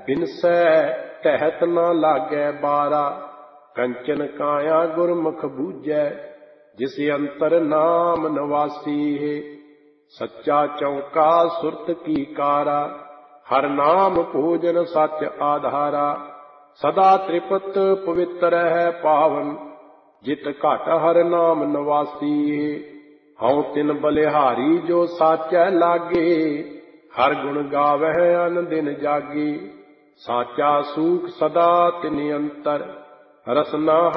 ਬਿਨਸੈ ਟਹਿਤ ਨਾ ਲਾਗੈ ਬਾਰਾ। ਕੰਚਨ ਕਾਇਆ ਗੁਰਮੁਖ ਬੂਝੈ, ਜਿਸ ਅੰਤਰ ਨਾਮ ਨਿਵਾਸੀ ਹੈ। ਸੱਚਾ ਚੌਂਕਾ ਸੁਰਤ ਕੀ ਕਾਰਾ, ਹਰ ਨਾਮ ਭੋਜਨ ਸੱਚ ਆਧਾਰਾ। ਸਦਾ ਤ੍ਰਿਪਤ ਪਵਿੱਤਰ ਹੈ ਪਾਵਨ, ਜਿਤ ਘਟ ਹਰ ਨਾਮ ਨਿਵਾਸੀ ਹੈ। ਹਉ ਤਿਨ ਬਲਿਹਾਰੀ ਜੋ ਸਾਚੈ ਲਾਗੇ, ਹਰ ਗੁਣ ਗਾਵਹਿ ਅਨ ਦਿਨ ਜਾਗੇ। ਸਾਚਾ ਸੂਖ ਸਦਾ ਤਿਨ ਅੰਤਰ, ਰਸਨਾ